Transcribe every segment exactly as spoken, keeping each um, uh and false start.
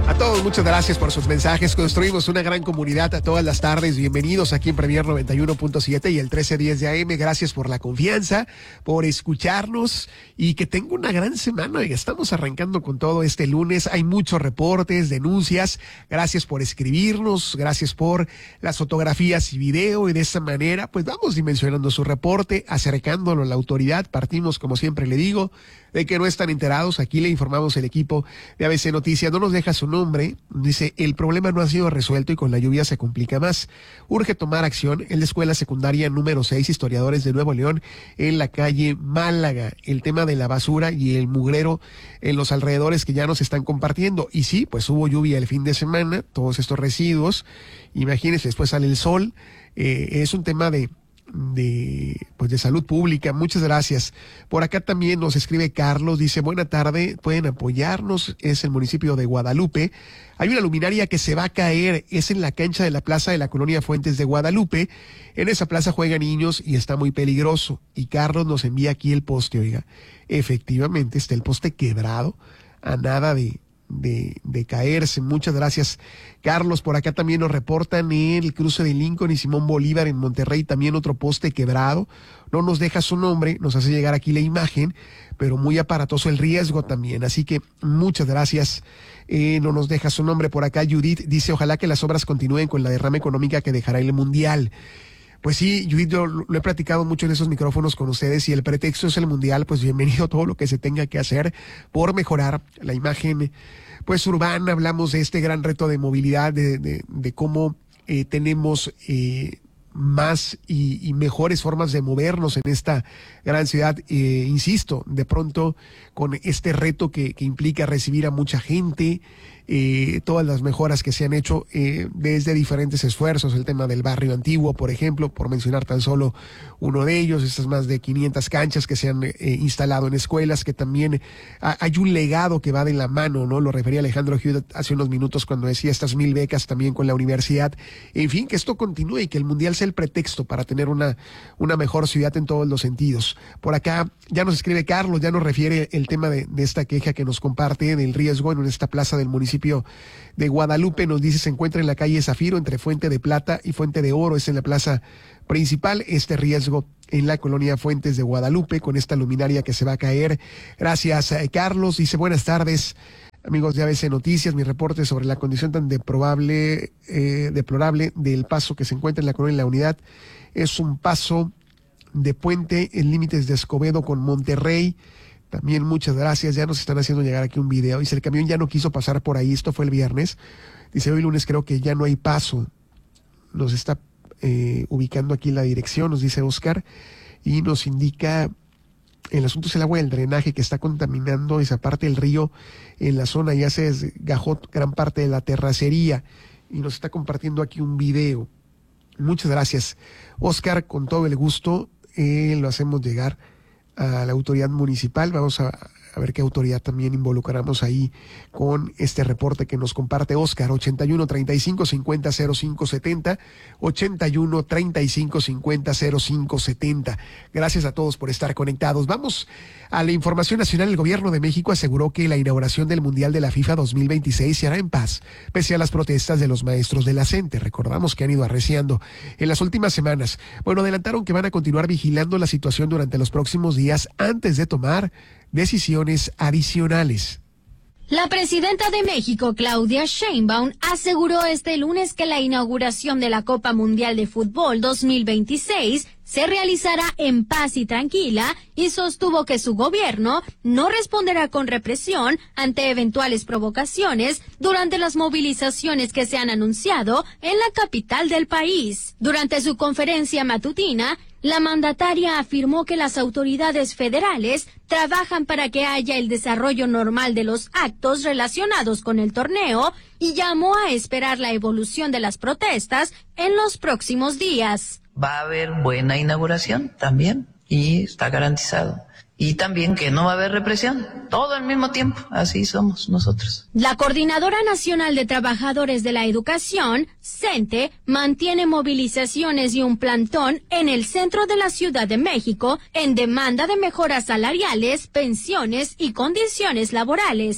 A todos, muchas gracias por sus mensajes. Construimos una gran comunidad a todas las tardes. Bienvenidos aquí en Premier noventa y uno punto siete y el trece diez de A M. Gracias por la confianza, por escucharnos y que tenga una gran semana. Estamos arrancando con todo este lunes. Hay muchos reportes, denuncias. Gracias por escribirnos. Gracias por las fotografías y video. Y de esa manera, pues vamos dimensionando su reporte, acercándolo a la autoridad. Partimos, como siempre le digo, de que no están enterados. Aquí le informamos el equipo de A B C Noticias. No nos deja su nombre. Dice, el problema no ha sido resuelto y con la lluvia se complica más. Urge tomar acción en la escuela secundaria número seis, Historiadores de Nuevo León, en la calle Málaga. El tema de la basura y el mugrero en los alrededores que ya nos están compartiendo. Y sí, pues hubo lluvia el fin de semana, todos estos residuos. Imagínense, después sale el sol. Eh, es un tema de... de pues de salud pública. Muchas gracias. Por acá también nos escribe Carlos, dice, buena tarde, pueden apoyarnos, es el municipio de Guadalupe. Hay una luminaria que se va a caer, es en la cancha de la plaza de la colonia Fuentes de Guadalupe. En esa plaza juegan niños y está muy peligroso. Y Carlos nos envía aquí el poste, oiga. Efectivamente está el poste quebrado, a nada de De, de caerse. Muchas gracias, Carlos. Por acá también nos reportan el cruce de Lincoln y Simón Bolívar en Monterrey, también otro poste quebrado. No nos deja su nombre, nos hace llegar aquí la imagen, pero muy aparatoso el riesgo también. Así que muchas gracias. Eh, no nos deja su nombre. Por acá Judith dice, ojalá que las obras continúen con la derrama económica que dejará el Mundial. Pues sí, Judith, yo lo he platicado mucho en esos micrófonos con ustedes y el pretexto es el Mundial, pues bienvenido todo lo que se tenga que hacer por mejorar la imagen pues urbana. Hablamos de este gran reto de movilidad, de, de, de cómo eh, tenemos eh, más y, y mejores formas de movernos en esta gran ciudad. Eh, insisto, de pronto con este reto que, que implica recibir a mucha gente, Eh, todas las mejoras que se han hecho eh, desde diferentes esfuerzos, el tema del barrio antiguo, por ejemplo, por mencionar tan solo uno de ellos, estas más de quinientas canchas que se han eh, instalado en escuelas, que también ha, hay un legado que va de la mano, ¿no? Lo refería Alejandro Hewitt hace unos minutos cuando decía estas mil becas también con la universidad. En fin, que esto continúe y que el Mundial sea el pretexto para tener una, una mejor ciudad en todos los sentidos. Por acá ya nos escribe Carlos, ya nos refiere el tema de, de esta queja que nos comparte del riesgo en esta plaza del municipio de Guadalupe. Nos dice, se encuentra en la calle Zafiro entre Fuente de Plata y Fuente de Oro, es en la plaza principal, este riesgo en la colonia Fuentes de Guadalupe con esta luminaria que se va a caer. Gracias, eh, Carlos. Dice, buenas tardes, amigos de A B C Noticias, mi reporte sobre la condición tan deplorable, eh, deplorable del paso que se encuentra en la colonia La Unidad. Es un paso de puente en límites de Escobedo con Monterrey. También muchas gracias, ya nos están haciendo llegar aquí un video. Dice, el camión ya no quiso pasar por ahí, esto fue el viernes. Dice, hoy lunes creo que ya no hay paso. Nos está eh, ubicando aquí la dirección, nos dice Oscar, y nos indica, el asunto es el agua del drenaje que está contaminando esa parte del río en la zona, ya se desgajó gran parte de la terracería, y nos está compartiendo aquí un video. Muchas gracias, Oscar, con todo el gusto, eh, lo hacemos llegar a la autoridad municipal. Vamos a, a ver qué autoridad también involucramos ahí con este reporte que nos comparte Oscar. ochenta y uno, treinta y cinco, cincuenta, cero cinco setenta, ochenta y uno, treinta y cinco, cincuenta, cero cinco setenta. Gracias a todos por estar conectados. Vamos a la información nacional. El gobierno de México aseguró que la inauguración del Mundial de la FIFA dos mil veintiséis se hará en paz, pese a las protestas de los maestros de la CENTE. Recordamos que han ido arreciando en las últimas semanas. Bueno, adelantaron que van a continuar vigilando la situación durante los próximos días antes de tomar decisiones adicionales. La presidenta de México, Claudia Sheinbaum, aseguró este lunes que la inauguración de la Copa Mundial de Fútbol dos mil veintiséis se realizará en paz y tranquila y sostuvo que su gobierno no responderá con represión ante eventuales provocaciones durante las movilizaciones que se han anunciado en la capital del país. Durante su conferencia matutina, la mandataria afirmó que las autoridades federales trabajan para que haya el desarrollo normal de los actos relacionados con el torneo y llamó a esperar la evolución de las protestas en los próximos días. Va a haber buena inauguración también y está garantizado. Y también que no va a haber represión, todo al mismo tiempo, así somos nosotros. La Coordinadora Nacional de Trabajadores de la Educación, CENTE, mantiene movilizaciones y un plantón en el centro de la Ciudad de México en demanda de mejoras salariales, pensiones y condiciones laborales.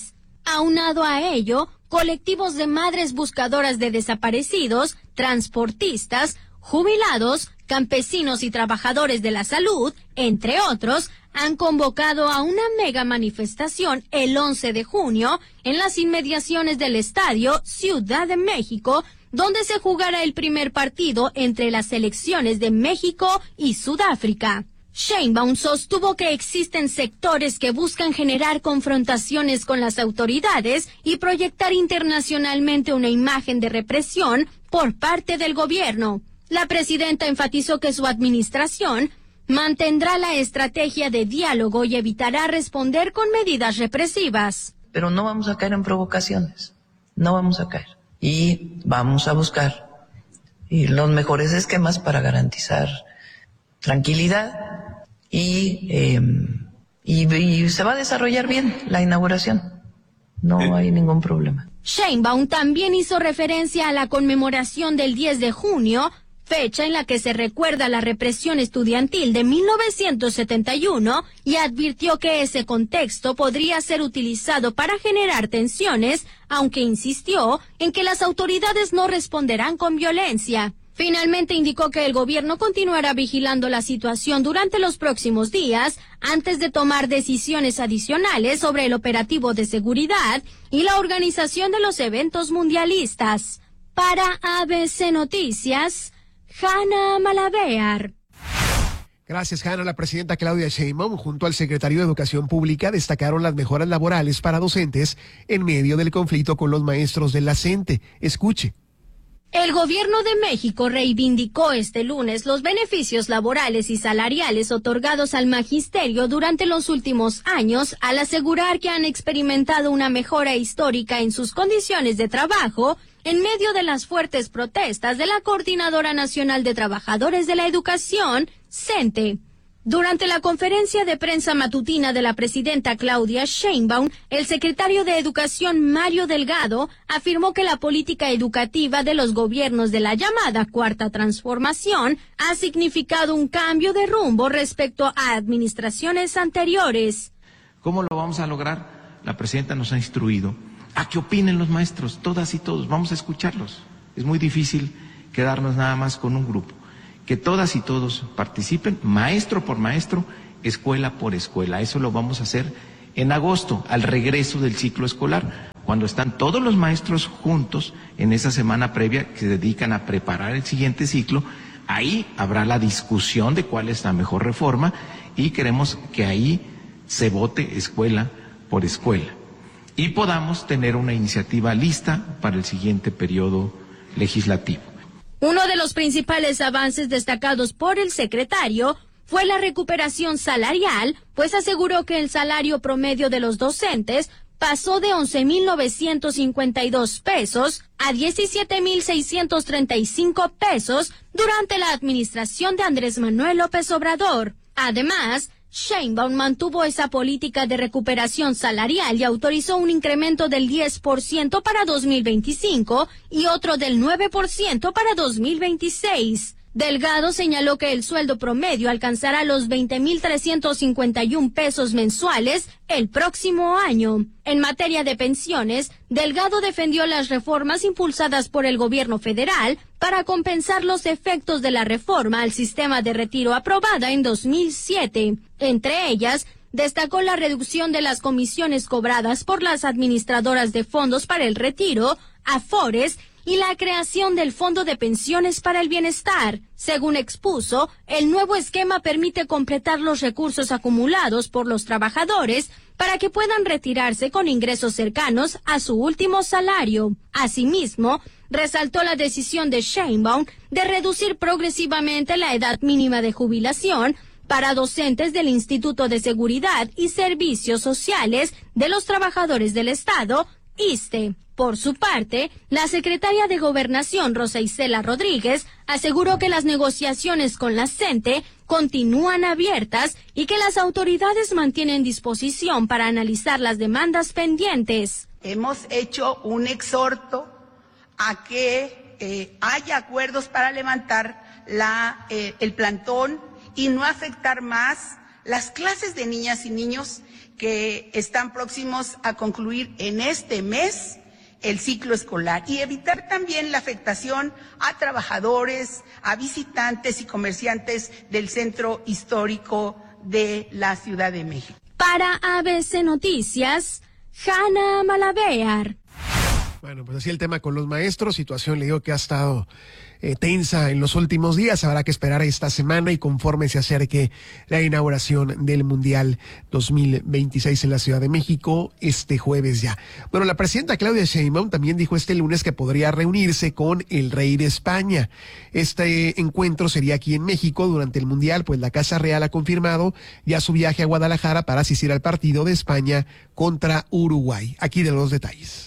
Aunado a ello, colectivos de madres buscadoras de desaparecidos, transportistas, jubilados, campesinos y trabajadores de la salud, entre otros, han convocado a una mega manifestación el once de junio en las inmediaciones del estadio Ciudad de México, donde se jugará el primer partido entre las selecciones de México y Sudáfrica. Sheinbaum sostuvo que existen sectores que buscan generar confrontaciones con las autoridades y proyectar internacionalmente una imagen de represión por parte del gobierno. La presidenta enfatizó que su administración mantendrá la estrategia de diálogo y evitará responder con medidas represivas. Pero no vamos a caer en provocaciones, no vamos a caer. Y vamos a buscar y los mejores esquemas para garantizar tranquilidad y, eh, y, y se va a desarrollar bien la inauguración. No hay ningún problema. Sheinbaum también hizo referencia a la conmemoración del diez de junio, fecha en la que se recuerda la represión estudiantil de mil novecientos setenta y uno, y advirtió que ese contexto podría ser utilizado para generar tensiones, aunque insistió en que las autoridades no responderán con violencia. Finalmente indicó que el gobierno continuará vigilando la situación durante los próximos días antes de tomar decisiones adicionales sobre el operativo de seguridad y la organización de los eventos mundialistas. Para A B C Noticias, Hanna Malavear. Gracias, Hanna. La presidenta Claudia Sheinbaum, junto al secretario de Educación Pública, destacaron las mejoras laborales para docentes en medio del conflicto con los maestros de la CENTE. Escuche. El gobierno de México reivindicó este lunes los beneficios laborales y salariales otorgados al magisterio durante los últimos años, al asegurar que han experimentado una mejora histórica en sus condiciones de trabajo en medio de las fuertes protestas de la Coordinadora Nacional de Trabajadores de la Educación, CENTE. Durante la conferencia de prensa matutina de la presidenta Claudia Sheinbaum, el secretario de Educación Mario Delgado afirmó que la política educativa de los gobiernos de la llamada Cuarta Transformación ha significado un cambio de rumbo respecto a administraciones anteriores. ¿Cómo lo vamos a lograr? La presidenta nos ha instruido a que opinen los maestros, todas y todos, vamos a escucharlos. Es muy difícil quedarnos nada más con un grupo. Que todas y todos participen, maestro por maestro, escuela por escuela. Eso lo vamos a hacer en agosto, al regreso del ciclo escolar, cuando están todos los maestros juntos en esa semana previa que se dedican a preparar el siguiente ciclo. Ahí habrá la discusión de cuál es la mejor reforma y queremos que ahí se vote escuela por escuela y podamos tener una iniciativa lista para el siguiente periodo legislativo. Uno de los principales avances destacados por el secretario fue la recuperación salarial, pues aseguró que el salario promedio de los docentes pasó de once mil novecientos cincuenta y dos pesos a diecisiete mil seiscientos treinta y cinco pesos durante la administración de Andrés Manuel López Obrador. Además, Sheinbaum mantuvo esa política de recuperación salarial y autorizó un incremento del diez por ciento para dos mil veinticinco y otro del nueve por ciento para dos mil veintiséis. Delgado señaló que el sueldo promedio alcanzará los veinte mil trescientos cincuenta y un pesos mensuales el próximo año. En materia de pensiones, Delgado defendió las reformas impulsadas por el gobierno federal para compensar los efectos de la reforma al sistema de retiro aprobada en dos mil siete. Entre ellas, destacó la reducción de las comisiones cobradas por las administradoras de fondos para el retiro, Afores, y la creación del Fondo de Pensiones para el Bienestar. Según expuso, el nuevo esquema permite completar los recursos acumulados por los trabajadores para que puedan retirarse con ingresos cercanos a su último salario. Asimismo, resaltó la decisión de Sheinbaum de reducir progresivamente la edad mínima de jubilación para docentes del Instituto de Seguridad y Servicios Sociales de los Trabajadores del Estado, ISSSTE. Por su parte, la secretaria de Gobernación, Rosa Isela Rodríguez, aseguró que las negociaciones con la CENTE continúan abiertas y que las autoridades mantienen disposición para analizar las demandas pendientes. Hemos hecho un exhorto a que eh, haya acuerdos para levantar la, eh, el plantón y no afectar más las clases de niñas y niños que están próximos a concluir en este mes el ciclo escolar y evitar también la afectación a trabajadores, a visitantes y comerciantes del centro histórico de la Ciudad de México. Para A B C Noticias, Hanna Malavéar. Bueno, pues así el tema con los maestros, situación le digo que ha estado eh, tensa en los últimos días, habrá que esperar esta semana y conforme se acerque la inauguración del Mundial dos mil veintiséis en la Ciudad de México este jueves ya. Bueno, la presidenta Claudia Sheinbaum también dijo este lunes que podría reunirse con el rey de España. Este encuentro sería aquí en México durante el Mundial, pues la Casa Real ha confirmado ya su viaje a Guadalajara para asistir al partido de España contra Uruguay. Aquí de los detalles.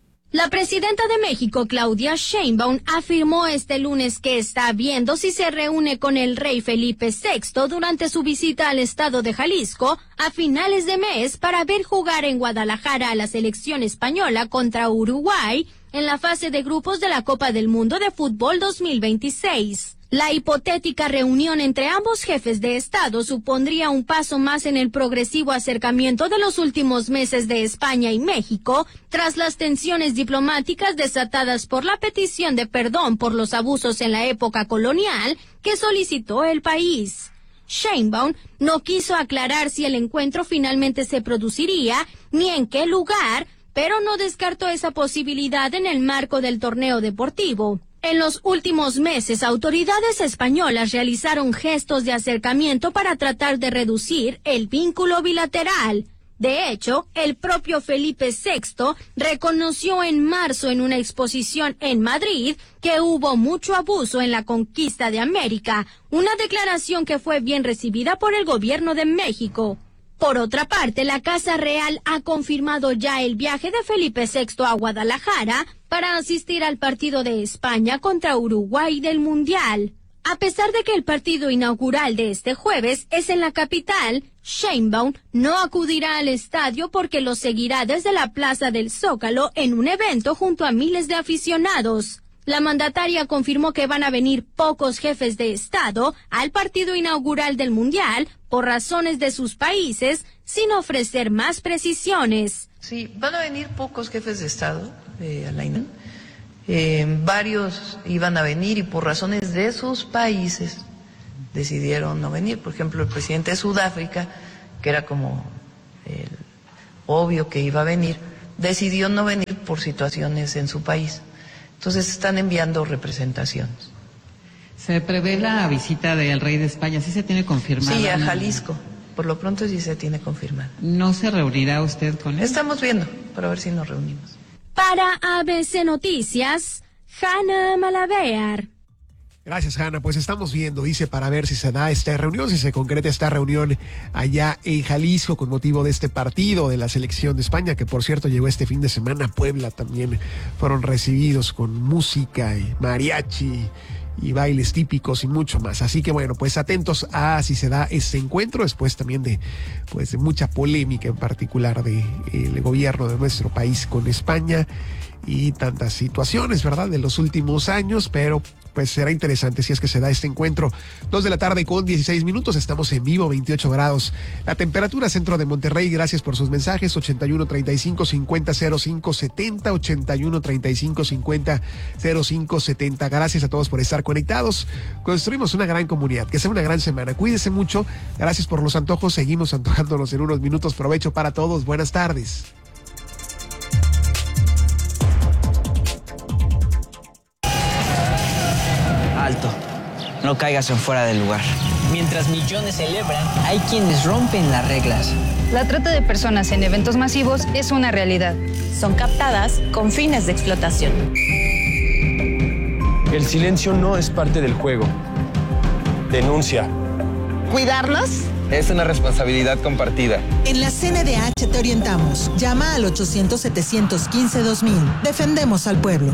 La presidenta de México, Claudia Sheinbaum, afirmó este lunes que está viendo si se reúne con el rey Felipe sexto durante su visita al estado de Jalisco a finales de mes para ver jugar en Guadalajara a la selección española contra Uruguay en la fase de grupos de la Copa del Mundo de Fútbol dos mil veintiséis. La hipotética reunión entre ambos jefes de Estado supondría un paso más en el progresivo acercamiento de los últimos meses de España y México, tras las tensiones diplomáticas desatadas por la petición de perdón por los abusos en la época colonial que solicitó el país. Sheinbaum no quiso aclarar si el encuentro finalmente se produciría ni en qué lugar, pero no descartó esa posibilidad en el marco del torneo deportivo. En los últimos meses, autoridades españolas realizaron gestos de acercamiento para tratar de reducir el vínculo bilateral. De hecho, el propio Felipe sexto reconoció en marzo en una exposición en Madrid que hubo mucho abuso en la conquista de América, una declaración que fue bien recibida por el gobierno de México. Por otra parte, la Casa Real ha confirmado ya el viaje de Felipe sexto a Guadalajara para asistir al partido de España contra Uruguay del Mundial. A pesar de que el partido inaugural de este jueves es en la capital, Sheinbaum no acudirá al estadio porque lo seguirá desde la Plaza del Zócalo en un evento junto a miles de aficionados. La mandataria confirmó que van a venir pocos jefes de Estado al partido inaugural del Mundial por razones de sus países, sin ofrecer más precisiones. Sí, van a venir pocos jefes de Estado, eh, Alaina. Eh, varios iban a venir y por razones de sus países decidieron no venir. Por ejemplo, el presidente de Sudáfrica, que era como el obvio que iba a venir, decidió no venir por situaciones en su país. Entonces están enviando representaciones. Se prevé la visita del rey de España, ¿sí se tiene confirmada? Sí, a Jalisco. Por lo pronto sí se tiene confirmada. ¿No se reunirá usted con él? Estamos viendo, para ver si nos reunimos. Para A B C Noticias, Hanna Malavéar. Gracias, Hanna. Pues estamos viendo, dice, para ver si se da esta reunión, si se concreta esta reunión allá en Jalisco con motivo de este partido de la selección de España, que por cierto llegó este fin de semana a Puebla. También fueron recibidos con música y mariachi y bailes típicos y mucho más. Así que bueno, pues atentos a si se da este encuentro, después también de pues de mucha polémica, en particular de el gobierno de nuestro país con España y tantas situaciones, ¿verdad?, de los últimos años, pero pues será interesante si es que se da este encuentro. Dos de la tarde con dieciséis minutos, estamos en vivo, veintiocho grados. La temperatura centro de Monterrey, gracias por sus mensajes, ochenta y uno treinta y cinco cincuenta cero cinco setenta, ochenta y uno treinta y cinco cincuenta cero cinco setenta. Gracias a todos por estar conectados. Construimos una gran comunidad, que sea una gran semana. Cuídense mucho, gracias por los antojos, seguimos antojándonos en unos minutos. Provecho para todos, buenas tardes. Alto, no caigas en fuera del lugar. Mientras millones celebran, hay quienes rompen las reglas. La trata de personas en eventos masivos es una realidad. Son captadas con fines de explotación. El silencio no es parte del juego. Denuncia. ¿Cuidarnos? Es una responsabilidad compartida. En la C N D H te orientamos. Llama al ochocientos setecientos quince dos mil. Defendemos al pueblo.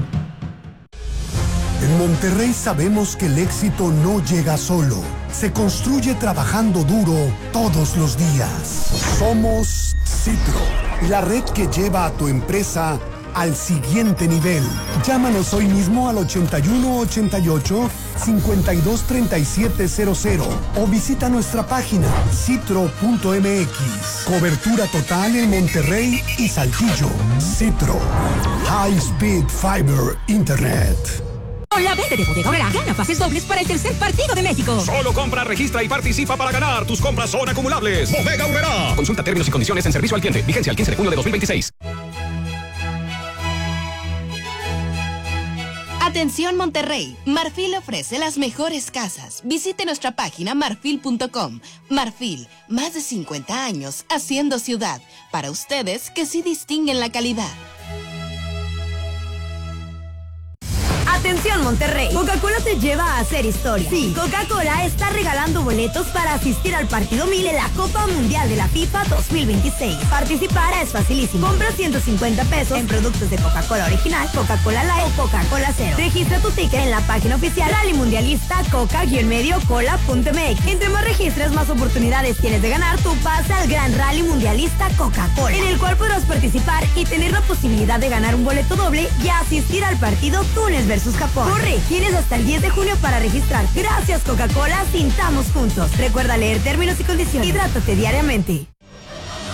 En Monterrey sabemos que el éxito no llega solo. Se construye trabajando duro todos los días. Somos Citro, la red que lleva a tu empresa al siguiente nivel. Llámanos hoy mismo al ochenta y uno ochenta y ocho, cincuenta y dos treinta y siete cero cero o visita nuestra página citro punto m x. Cobertura total en Monterrey y Saltillo. Citro. High Speed Fiber Internet. Con la venta de Bodega Aurrerá, gana pases dobles para el tercer partido de México. Solo compra, registra y participa para ganar. Tus compras son acumulables. Bodega Aurrerá. Consulta términos y condiciones en servicio al cliente. Vigencia el quince de junio de dos mil veintiséis. Atención Monterrey, Marfil ofrece las mejores casas. Visite nuestra página marfil punto com. Marfil, más de cincuenta años haciendo ciudad. Para ustedes que sí distinguen la calidad. Atención Monterrey, Coca-Cola te lleva a hacer historia. Sí, Coca-Cola está regalando boletos para asistir al partido mil en la Copa Mundial de la FIFA dos mil veintiséis. Participar es facilísimo. Compra ciento cincuenta pesos en productos de Coca-Cola original, Coca-Cola Light o Coca-Cola Cero. Registra tu ticket en la página oficial Rally Mundialista Coca-Medio Cola punto m x. Entre más registras, más oportunidades tienes de ganar tu pase al Gran Rally Mundialista Coca-Cola, en el cual podrás participar y tener la posibilidad de ganar un boleto doble y asistir al partido Túnez versus Japón. Corre, tienes hasta el diez de junio para registrar. Gracias Coca-Cola, sintamos juntos. Recuerda leer términos y condiciones. Hidrátate diariamente.